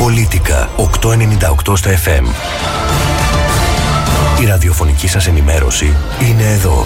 Πολίτικα 898 στα FM. Η ραδιοφωνική σας ενημέρωση είναι εδώ.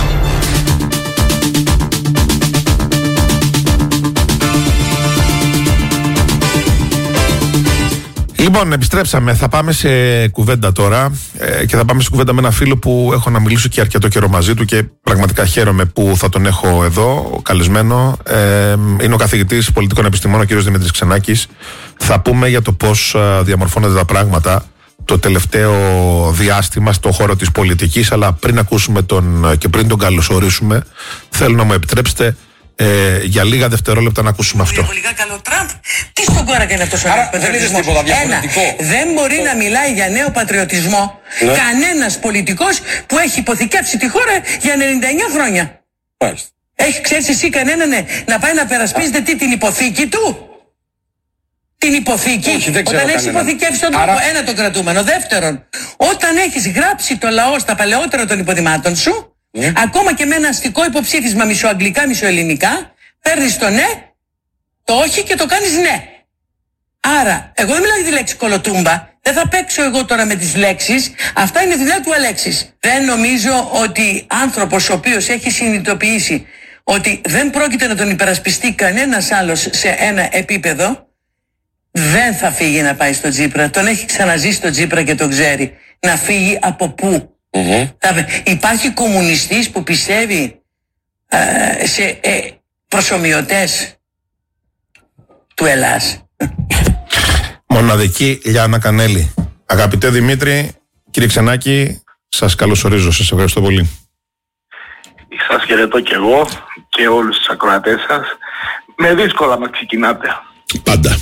Λοιπόν, επιστρέψαμε. Θα πάμε σε κουβέντα τώρα και θα πάμε σε κουβέντα με ένα φίλο που έχω να μιλήσω και αρκετό καιρό μαζί του και πραγματικά χαίρομαι που θα τον έχω εδώ καλεσμένο. Είναι ο καθηγητής πολιτικών επιστημών, ο κ. Δημήτρης Ξενάκης. Θα πούμε για το πώς διαμορφώνονται τα πράγματα το τελευταίο διάστημα στον χώρο της πολιτικής, αλλά πριν ακούσουμε και πριν τον καλωσορίσουμε, θέλω να μου επιτρέψετε για λίγα δευτερόλεπτα να ακούσουμε αυτό. Διαβολικά καλό Τραμπ. Τι στον κόρα κάνει αυτός ο πατριωτισμός? Δεν μπορεί να μιλάει για νέο πατριωτισμό κανένας πολιτικός που έχει υποθηκεύσει τη χώρα για 99 χρόνια. Ξέρεις εσύ κανέναν να πάει να περασπίζεται την υποθήκη του? Την υποθήκη? Όταν έχεις υποθηκεύσει τον τόπο, ένα τον κρατούμενο. Δεύτερον, όταν έχεις γράψει το λαό στα παλαιότερα των υποδημάτων σου, ακόμα και με ένα αστικό υποψήφισμα μισοαγγλικά, μισοελληνικά, παίρνεις το ναι, το όχι και το κάνεις ναι. Άρα, εγώ δεν μιλάω για τη λέξη κολοτούμπα, δεν θα παίξω εγώ τώρα με τις λέξεις, αυτά είναι δουλειά του Αλέξης. Δεν νομίζω ότι άνθρωπος ο οποίος έχει συνειδητοποιήσει ότι δεν πρόκειται να τον υπερασπιστεί κανένας άλλος σε ένα επίπεδο, δεν θα φύγει να πάει στο Τσίπρα. Τον έχει ξαναζήσει τον Τσίπρα και τον ξέρει. Να φύγει από πού? Υπάρχει κομμουνιστής που πιστεύει σε προσομοιωτές του Ελλάς? Μοναδική Λιάννα Κανέλη. Αγαπητέ Δημήτρη, κύριε Ξενάκη, σας καλωσορίζω, σας ευχαριστώ πολύ. Σας χαιρετώ και εγώ και όλους τους ακροατές σας. Με δύσκολα με ξεκινάτε. Πάντα.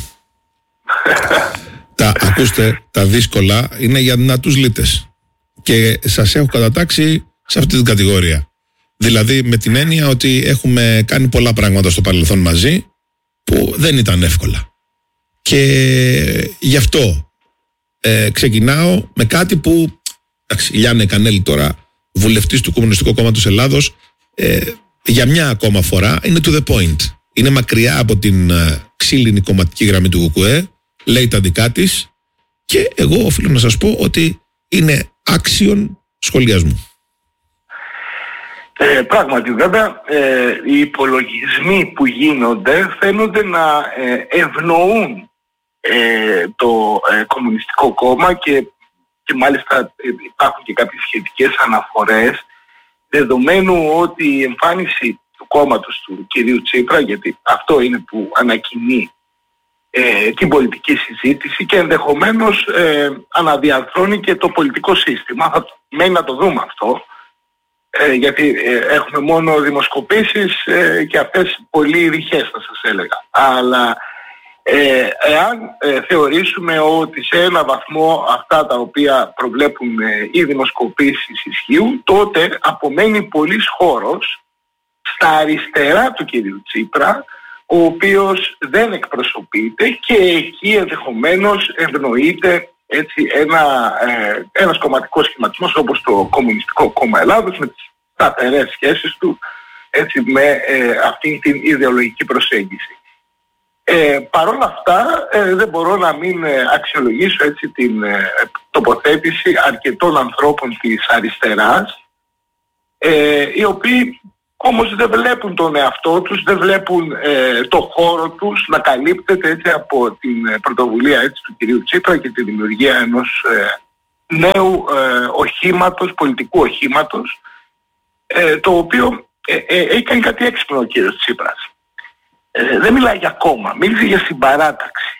Ακούστε, τα δύσκολα είναι για να τους λύτες. Και σας έχω κατατάξει σε αυτή την κατηγορία. Δηλαδή με την έννοια ότι έχουμε κάνει πολλά πράγματα στο παρελθόν μαζί που δεν ήταν εύκολα. Και γι' αυτό ξεκινάω με κάτι που, εντάξει, η Λιάννα Κανέλη τώρα, βουλευτής του Κομμουνιστικού Κόμματος Ελλάδος, για μια ακόμα φορά είναι to the point. Είναι μακριά από την ξύλινη κομματική γραμμή του ΚΚΕ, λέει τα δικά της και εγώ οφείλω να σας πω ότι είναι άξιον σχολιασμού. Πράγματι βέβαια οι υπολογισμοί που γίνονται φαίνονται να ευνοούν το Κομμουνιστικό Κόμμα και μάλιστα υπάρχουν και κάποιες σχετικές αναφορές, δεδομένου ότι η εμφάνιση του κόμματος του κυρίου Τσίπρα, γιατί αυτό είναι που ανακοινεί την πολιτική συζήτηση και ενδεχομένως αναδιαρθρώνει και το πολιτικό σύστημα. Θα μένει να το δούμε αυτό, γιατί έχουμε μόνο δημοσκοπήσεις και αυτές πολύ ρηχές θα σας έλεγα. Αλλά εάν θεωρήσουμε ότι σε ένα βαθμό αυτά τα οποία προβλέπουν οι δημοσκοπήσεις ισχύουν, τότε απομένει πολύς χώρος στα αριστερά του κυρίου Τσίπρα, ο οποίος δεν εκπροσωπείται και εκεί ενδεχομένως ευνοείται έτσι ένας κομματικός σχηματισμός όπως το Κομμουνιστικό Κόμμα Ελλάδος με τις σταθερές σχέσεις του έτσι, με αυτή την ιδεολογική προσέγγιση. Παρ' όλα αυτά δεν μπορώ να μην αξιολογήσω έτσι, την τοποθέτηση αρκετών ανθρώπων της αριστεράς, οι οποίοι όμως δεν βλέπουν τον εαυτό τους, δεν βλέπουν το χώρο τους να καλύπτεται έτσι, από την πρωτοβουλία έτσι, του κυρίου Τσίπρα και τη δημιουργία ενός νέου οχήματος, πολιτικού οχήματος, το οποίο έχει κάνει κάτι έξυπνο ο κύριος Τσίπρας. Δεν μιλάει για κόμμα, μίλησε για συμπαράταξη.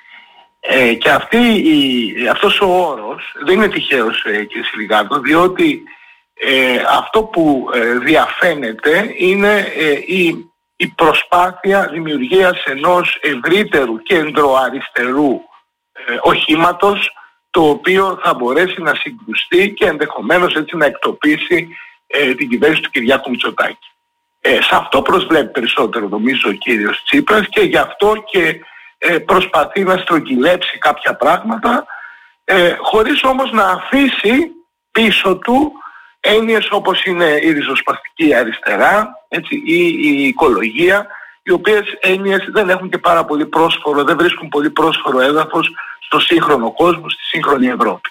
Και αυτός ο όρος δεν είναι τυχαίος, κύριε Σιλιγάτο, διότι αυτό που διαφαίνεται είναι η προσπάθεια δημιουργίας ενός ευρύτερου κεντροαριστερού οχήματος, το οποίο θα μπορέσει να συγκρουστεί και ενδεχομένως έτσι να εκτοπίσει την κυβέρνηση του Κυριάκου Μητσοτάκη. Σε αυτό προσβλέπει περισσότερο νομίζω ο κύριος Τσίπρας και γι' αυτό και προσπαθεί να στρογγυλέψει κάποια πράγματα, χωρίς όμως να αφήσει πίσω του έννοιες όπως είναι η ριζοσπαστική αριστερά, έτσι, ή η οικολογία, οι οποίες έννοιες δεν έχουν και πάρα πολύ πρόσφορο, δεν βρίσκουν πολύ πρόσφορο έδαφος στο σύγχρονο κόσμο, στη σύγχρονη Ευρώπη.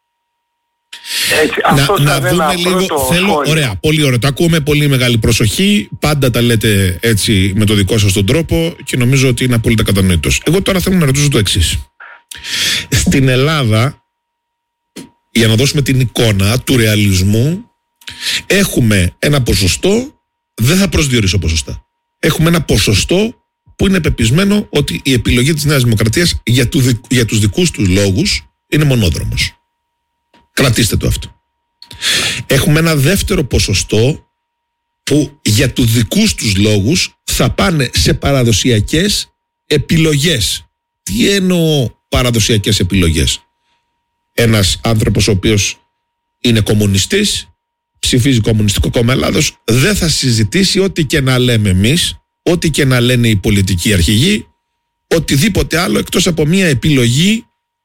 Έτσι, να δούμε λίγο, ωραία, πολύ ωραία, το ακούω με πολύ μεγάλη προσοχή, πάντα τα λέτε έτσι με το δικό σας τον τρόπο και νομίζω ότι είναι απόλυτα κατανοητός. Εγώ τώρα θέλω να ρωτήσω το εξής. Στην Ελλάδα, για να δώσουμε την εικόνα του ρεαλισμού, έχουμε ένα ποσοστό, δεν θα προσδιορίσω ποσοστά, έχουμε ένα ποσοστό που είναι πεπισμένο ότι η επιλογή της Νέας Δημοκρατίας για τους δικούς τους λόγους είναι μονόδρομος. Κρατήστε το αυτό. Έχουμε ένα δεύτερο ποσοστό που για τους δικούς τους λόγους θα πάνε σε παραδοσιακές επιλογές. Τι εννοώ παραδοσιακές επιλογές? Ένας άνθρωπος ο οποίος είναι κομμουνιστής, ψηφίζει Κομμουνιστικό Κόμμα Ελλάδος, δεν θα συζητήσει ό,τι και να λέμε εμείς, ό,τι και να λένε οι πολιτικοί αρχηγοί, οτιδήποτε άλλο εκτός από μια επιλογή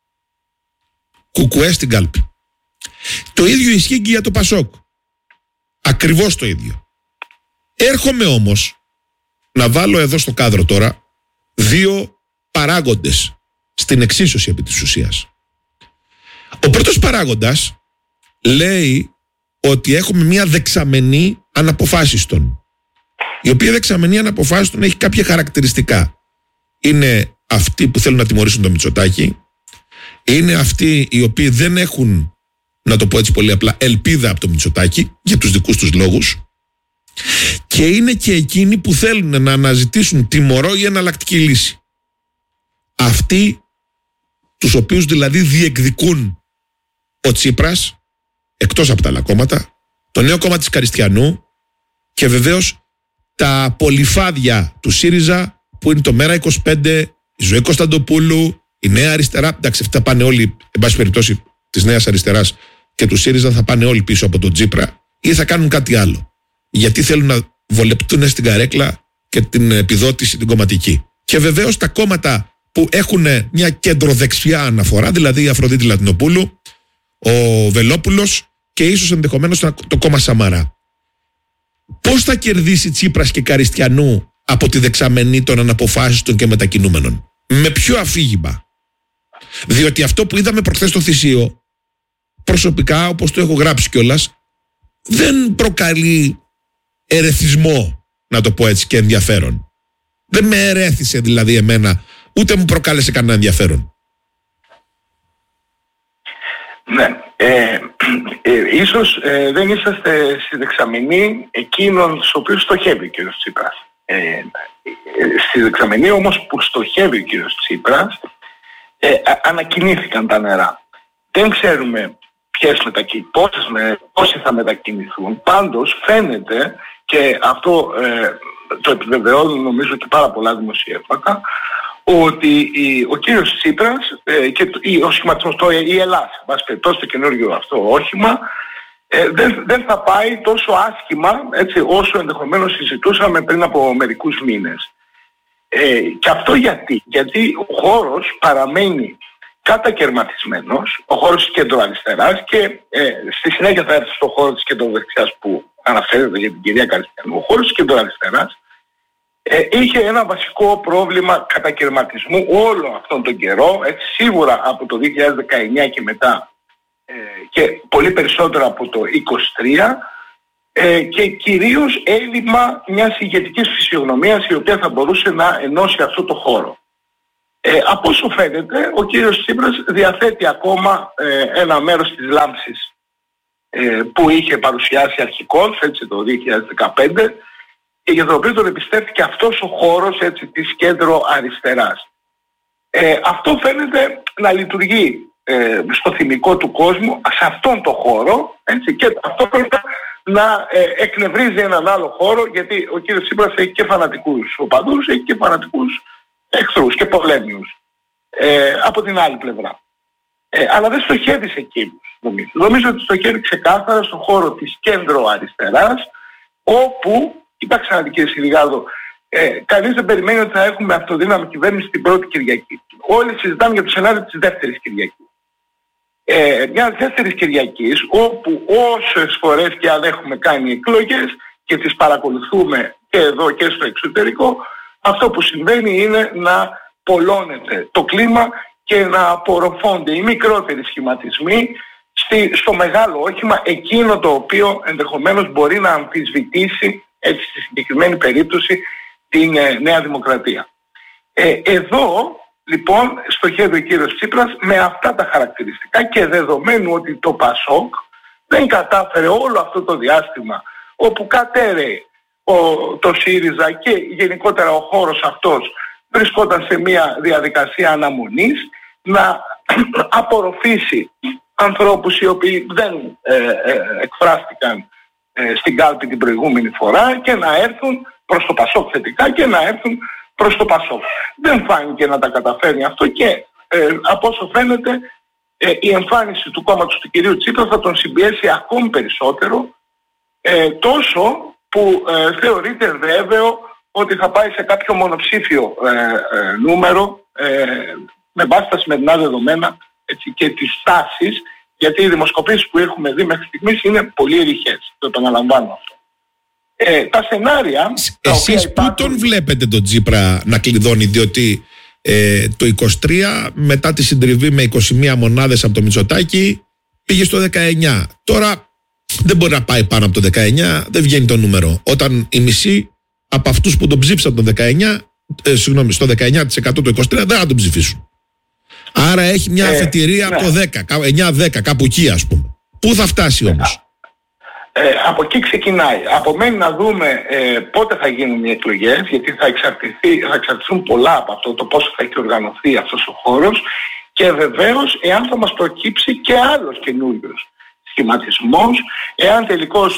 κουκουέ στην κάλπη. Το ίδιο ισχύει και για το Πασόκ. Ακριβώς το ίδιο. Έρχομαι όμως να βάλω εδώ στο κάδρο τώρα δύο παράγοντες στην εξίσωση επί της ουσίας. Ο πρώτος παράγοντας λέει ότι έχουμε μια δεξαμενή αναποφάσιστον, η οποία δεξαμενή αναποφάσιστον έχει κάποια χαρακτηριστικά. Είναι αυτοί που θέλουν να τιμωρήσουν το Μητσοτάκη, είναι αυτοί οι οποίοι δεν έχουν, να το πω έτσι πολύ απλά, ελπίδα από το Μητσοτάκη για τους δικούς τους λόγους, και είναι και εκείνοι που θέλουν να αναζητήσουν τιμωρό ή εναλλακτική λύση. Αυτοί τους οποίους δηλαδή διεκδικούν ο Τσίπρας, εκτός από τα άλλα κόμματα, το Νέο Κόμμα της Καριστιανού και βεβαίως τα πολυφάδια του ΣΥΡΙΖΑ που είναι το ΜΕΡΑ25, η Ζωή Κωνσταντοπούλου, η Νέα Αριστερά. Εντάξει, αυτά πάνε όλοι, εν πάση περιπτώσει, της Νέας Αριστεράς και του ΣΥΡΙΖΑ θα πάνε όλοι πίσω από τον Τσίπρα ή θα κάνουν κάτι άλλο. Γιατί θέλουν να βολεπτούν στην καρέκλα και την επιδότηση την κομματική. Και βεβαίως τα κόμματα που έχουν μια κεντροδεξιά αναφορά, δηλαδή η Αφροδίτη Λατινοπούλου, ο Βελόπουλος και ίσως ενδεχομένως το κόμμα Σαμαρά. Πώς θα κερδίσει Τσίπρας και Καριστιανού από τη δεξαμενή των αναποφάσιστων και μετακινούμενων? Με ποιο αφήγημα? Διότι αυτό που είδαμε προχθές στο Θησίο, προσωπικά, όπως το έχω γράψει κιόλας, δεν προκαλεί ερεθισμό, να το πω έτσι, και ενδιαφέρον. Δεν με ερέθησε δηλαδή εμένα, ούτε μου προκάλεσε κανένα ενδιαφέρον. Ναι, ίσως δεν είσαστε στη δεξαμενή εκείνων στους οποίους στοχεύει ο κ. Τσίπρας. Στη δεξαμενή όμως που στοχεύει ο κ. Τσίπρας ανακοινήθηκαν τα νερά. Δεν ξέρουμε πόσοι θα μετακινηθούν. Πάντως φαίνεται, και αυτό το επιβεβαιώνουν νομίζω και πάρα πολλά δημοσιεύματα, ότι ο κύριος Τσίπρας και ο σχηματισμός, η Ελλάδα, το καινούργιο αυτό όχημα, δεν θα πάει τόσο άσχημα, έτσι, όσο ενδεχομένως συζητούσαμε πριν από μερικούς μήνες. Και αυτό γιατί ο χώρος παραμένει κατακερματισμένος, ο χώρος της κεντροαριστεράς, και στη συνέχεια θα έρθει στο χώρο της κεντροδεξιάς που αναφέρεται για την κυρία Καριστιανού. Ο χώρος της κεντροαριστεράς είχε ένα βασικό πρόβλημα κατακερματισμού όλο αυτόν τον καιρό, έτσι, σίγουρα από το 2019 και μετά, και πολύ περισσότερο από το 2023, και κυρίως έλλειμμα μιας ηγετικής φυσιογνωμίας η οποία θα μπορούσε να ενώσει αυτό το χώρο. Από όσο φαίνεται, ο κύριος Τσίπρας διαθέτει ακόμα ένα μέρος της λάμψης που είχε παρουσιάσει αρχικώς, έτσι, το 2015, και για το οποίο τον εμπιστεύτηκε αυτός ο χώρος, έτσι, της κέντρο αριστεράς. Αυτό φαίνεται να λειτουργεί στο θυμικό του κόσμου, σε αυτόν τον χώρο, έτσι, και αυτό πρέπει να εκνευρίζει έναν άλλο χώρο, γιατί ο κύριος Τσίπρας έχει και φανατικούς οπαδούς, έχει και φανατικούς εχθρούς και πολέμιους από την άλλη πλευρά. Αλλά δεν στοχεύει σε εκείνους, νομίζω. Νομίζω ότι στοχεύει ξεκάθαρα στον χώρο της κέντρο αριστεράς, όπου, κοιτάξτε να δει κύριε Σιλιγάδο, κανείς δεν περιμένει ότι θα έχουμε αυτοδύναμη κυβέρνηση την πρώτη Κυριακή. Όλοι συζητάμε για το σενάριο της δεύτερης Κυριακής. Μια δεύτερης Κυριακής, όπου όσες φορές και αν έχουμε κάνει εκλογές και τις παρακολουθούμε και εδώ και στο εξωτερικό, αυτό που συμβαίνει είναι να πολλώνεται το κλίμα και να απορροφώνται οι μικρότεροι σχηματισμοί στο μεγάλο όχημα, εκείνο το οποίο ενδεχομένως μπορεί να αμφισβητήσει, έτσι στη συγκεκριμένη περίπτωση, την Νέα Δημοκρατία. Εδώ λοιπόν στοχεύει ο κύριος Τσίπρας με αυτά τα χαρακτηριστικά, και δεδομένου ότι το ΠΑΣΟΚ δεν κατάφερε όλο αυτό το διάστημα όπου κατέρεε το ΣΥΡΙΖΑ και γενικότερα ο χώρος αυτός βρισκόταν σε μια διαδικασία αναμονής, να απορροφήσει ανθρώπους οι οποίοι δεν εκφράστηκαν στην κάλπη την προηγούμενη φορά και να έρθουν προς το ΠΑΣΟΚ θετικά και να έρθουν προς το ΠΑΣΟΚ. Δεν φάνηκε να τα καταφέρνει αυτό, και από όσο φαίνεται η εμφάνιση του κόμματος του κυρίου Τσίπρα θα τον συμπιέσει ακόμη περισσότερο, τόσο που θεωρείται βέβαιο ότι θα πάει σε κάποιο μονοψήφιο νούμερο με βάση τα σημερινά δεδομένα, έτσι, και τις τάσεις, γιατί οι δημοσκοπήσεις που έχουμε δει μέχρι στιγμής είναι πολύ ρηχές, το επαναλαμβάνω αυτό. Τα σενάρια... Εσείς πού τον βλέπετε τον Τσίπρα να κλειδώνει, διότι το 23 μετά τη συντριβή με 21 μονάδες από το Μητσοτάκη πήγε στο 19. Τώρα δεν μπορεί να πάει πάνω από το 19, δεν βγαίνει το νούμερο. Όταν οι μισοί από αυτούς που τον ψήφισαν το 19, στο 19% το 23 δεν θα τον ψηφίσουν. Άρα έχει μια αφετηρία από το 10, 9-10, κάπου εκεί ας πούμε. Πού θα φτάσει όμως? Από εκεί ξεκινάει. Απομένει να δούμε πότε θα γίνουν οι εκλογές, γιατί θα εξαρτηθούν πολλά από αυτό, το πώς θα έχει οργανωθεί αυτός ο χώρος, και βεβαίως εάν θα μας προκύψει και άλλος καινούριος σχηματισμός, εάν τελικώς...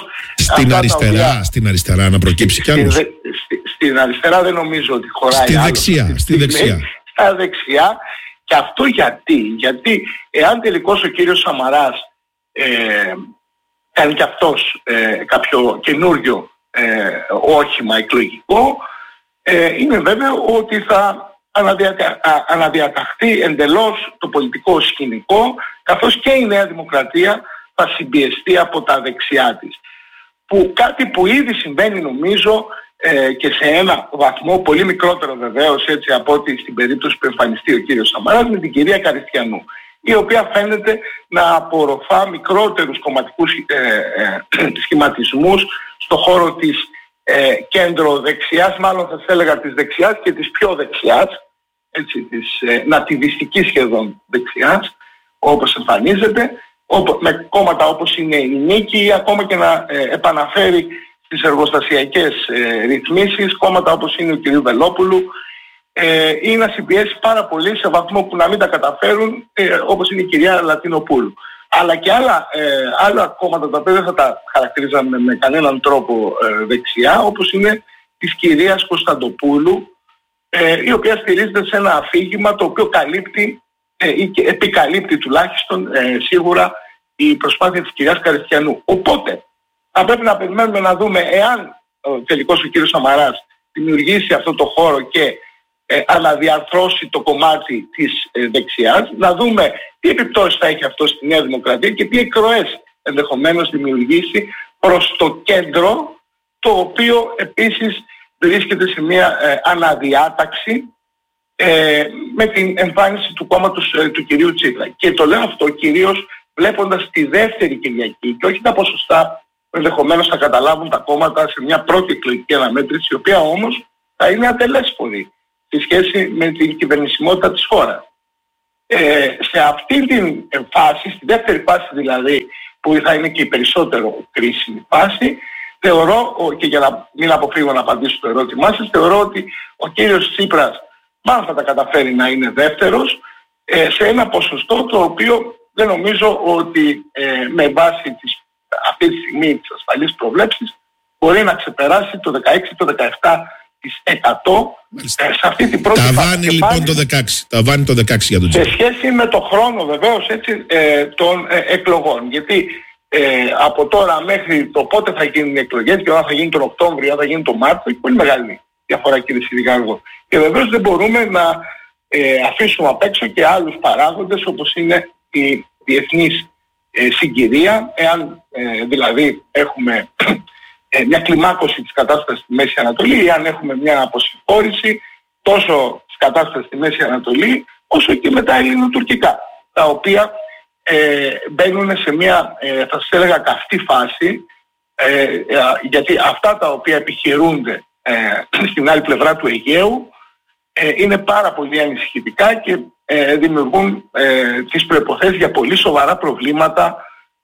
Στην αριστερά να προκύψει κι άλλος. Στην αριστερά δεν νομίζω ότι χωράει στη δεξιά. Στα δεξιά. Και αυτό γιατί εάν τελικώς ο κύριος Σαμαράς κάνει και αυτός κάποιο καινούριο όχημα εκλογικό, είναι βέβαιο ότι θα αναδιαταχθεί εντελώς το πολιτικό σκηνικό, καθώς και η Νέα Δημοκρατία θα συμπιεστεί από τα δεξιά της. Κάτι που ήδη συμβαίνει νομίζω και σε ένα βαθμό πολύ μικρότερο βεβαίως, έτσι, από ότι στην περίπτωση που εμφανιστεί ο κύριος Σαμαράς με την κυρία Καριστιανού, η οποία φαίνεται να απορροφά μικρότερους κομματικούς σχηματισμούς στο χώρο της κέντρο-δεξιάς, μάλλον θα έλεγα της δεξιάς και της πιο δεξιάς, έτσι, της νατιβιστικής σχεδόν δεξιάς, όπως εμφανίζεται, με κόμματα όπως είναι η Νίκη, ή ακόμα και να επαναφέρει στις εργοστασιακές ρυθμίσεις κόμματα όπως είναι ο κ. Βελόπουλου, ή να συμπιέσει πάρα πολύ σε βαθμό που να μην τα καταφέρουν, όπως είναι η κυρία Λατινοπούλου. Αλλά και άλλα κόμματα τα οποία δεν θα τα χαρακτηρίζαμε με κανέναν τρόπο δεξιά, όπως είναι της κυρίας Κωνσταντοπούλου, η οποία στηρίζεται σε ένα αφήγημα το οποίο καλύπτει ή επικαλύπτει τουλάχιστον σίγουρα η προσπάθεια της κυρίας Καριστιανού. Οπότε θα πρέπει να περιμένουμε να δούμε εάν τελικώς ο κύριος Σαμαράς δημιουργήσει αυτό το χώρο και αναδιαρθρώσει το κομμάτι της δεξιάς, να δούμε τι επιπτώσεις θα έχει αυτό στη Νέα Δημοκρατία και τι εκροές ενδεχομένως δημιουργήσει προς το κέντρο, το οποίο επίσης βρίσκεται σε μια αναδιάταξη με την εμφάνιση του κόμματος του κυρίου Τσίπρα. Και το λέω αυτό κυρίως βλέποντας τη δεύτερη Κυριακή και όχι τα ποσοστά που ενδεχομένως θα καταλάβουν τα κόμματα σε μια πρώτη εκλογική αναμέτρηση, η οποία όμως θα είναι ατελέσπορη σε σχέση με την κυβερνησιμότητα της χώρας. Σε αυτή την φάση, στη δεύτερη φάση δηλαδή, που θα είναι και η περισσότερο κρίσιμη φάση, θεωρώ, και για να μην αποφύγω να απαντήσω το ερώτημά σας, θεωρώ ότι ο κύριος Τσίπρας μάλλον θα τα καταφέρει να είναι δεύτερος, σε ένα ποσοστό το οποίο δεν νομίζω ότι με βάση αυτή τη στιγμή τις ασφαλείς προβλέψεις μπορεί να ξεπεράσει το 16-17% σε αυτή την πρώτη φάση. Ταβάνει λοιπόν το 16. Ταβάνει το 16 για τον Τσίπρα. Σε σχέση με το χρόνο βεβαίως έτσι, των εκλογών. Γιατί από τώρα μέχρι το πότε θα γίνουν οι εκλογές και όταν θα γίνει τον Οκτώβριο, όταν θα γίνει τον Μάρτιο, έχει πολύ μεγάλη διαφορά, κύριε Σιδηγάργο. Και βεβαίως δεν μπορούμε να αφήσουμε απ' έξω και άλλους παράγοντες, όπως είναι η διεθνής συγκυρία. Εάν δηλαδή έχουμε μια κλιμάκωση της κατάστασης στη Μέση Ανατολή ή αν έχουμε μια αποσυμφόρηση τόσο της κατάστασης στη Μέση Ανατολή όσο και με τα ελληνοτουρκικά, τα οποία μπαίνουν σε μια, θα σας έλεγα, καυτή φάση, γιατί αυτά τα οποία επιχειρούνται στην άλλη πλευρά του Αιγαίου είναι πάρα πολύ ανησυχητικά και δημιουργούν τις προϋποθέσεις για πολύ σοβαρά προβλήματα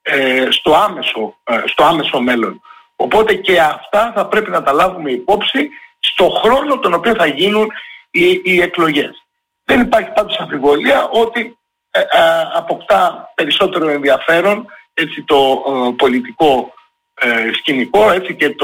στο άμεσο μέλλον. Οπότε και αυτά θα πρέπει να τα λάβουμε υπόψη στο χρόνο τον οποίο θα γίνουν οι εκλογές. Δεν υπάρχει πάντως αμφιβολία ότι αποκτά περισσότερο ενδιαφέρον, έτσι, το πολιτικό σκηνικό, έτσι, και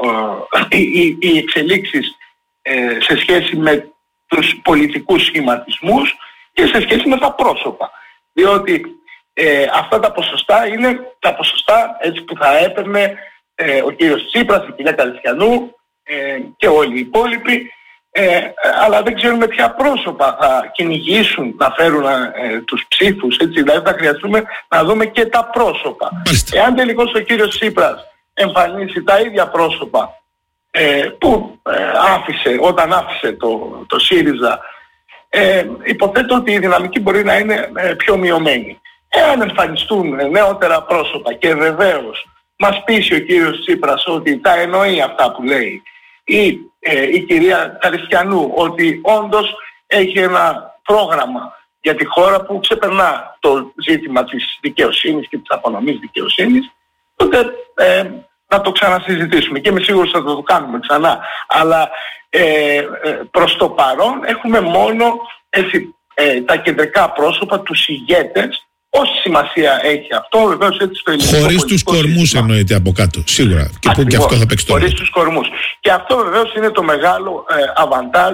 οι εξελίξεις σε σχέση με τους πολιτικούς σχηματισμούς και σε σχέση με τα πρόσωπα. Διότι αυτά τα ποσοστά είναι τα ποσοστά, έτσι, που θα έπαιρνε ο κύριος Τσίπρας, η κυρία Καριστιανού και όλοι οι υπόλοιποι, αλλά δεν ξέρουμε ποια πρόσωπα θα κυνηγήσουν να φέρουν τους ψήφους, έτσι, δηλαδή θα χρειαστούμε να δούμε και τα πρόσωπα. Εάν τελικώς ο κύριος Τσίπρας εμφανίσει τα ίδια πρόσωπα που όταν άφησε το ΣΥΡΙΖΑ, υποθέτω ότι η δυναμική μπορεί να είναι πιο μειωμένη. Εάν εμφανιστούν νεότερα πρόσωπα και βεβαίως μας πείσει ο κύριος Τσίπρας ότι τα εννοεί αυτά που λέει, ή η κυρία Καριστιανού ότι όντως έχει ένα πρόγραμμα για τη χώρα που ξεπερνά το ζήτημα της δικαιοσύνης και της απονομής δικαιοσύνης, τότε να το ξανασυζητήσουμε και είμαι σίγουρος ότι θα το κάνουμε ξανά. Αλλά προς το παρόν έχουμε μόνο, έτσι, τα κεντρικά πρόσωπα, τους ηγέτες. Όση σημασία έχει αυτό, βεβαίως, έτσι, στο ελληνικό χωρίς τους κορμούς εννοείται από κάτω, σίγουρα. Και που και αυτό θα παίξει το χωρίς τους κορμούς. Και αυτό βεβαίως είναι το μεγάλο αβαντάζ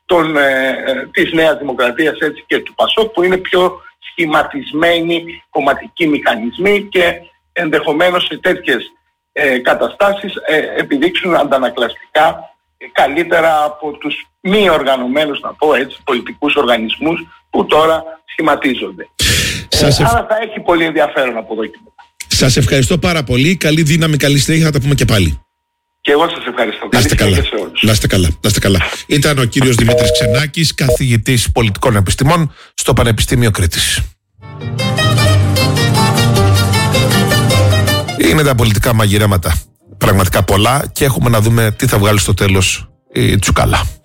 της Νέας Δημοκρατίας, έτσι, και του ΠΑΣΟΚ, που είναι πιο σχηματισμένοι κομματικοί μηχανισμοί και ενδεχομένως σε τέτοιες καταστάσεις επιδείξουν αντανακλαστικά καλύτερα από τους μη οργανωμένους, να πω έτσι, πολιτικούς οργανισμούς που τώρα σχηματίζονται. Άρα θα έχει πολύ ενδιαφέρον από εδώ και μετά. Σας ευχαριστώ πάρα πολύ. Καλή δύναμη, καλή συνέχεια. Θα τα πούμε και πάλι. Και εγώ σας ευχαριστώ. Να είστε καλά. Να είστε καλά. Ήταν ο κύριος Δημήτρης Ξενάκης, καθηγητής πολιτικών επιστημών στο Πανεπιστήμιο Κρήτης. Είναι τα πολιτικά μαγειρέματα πραγματικά πολλά και έχουμε να δούμε τι θα βγάλει στο τέλος η Τσουκάλα.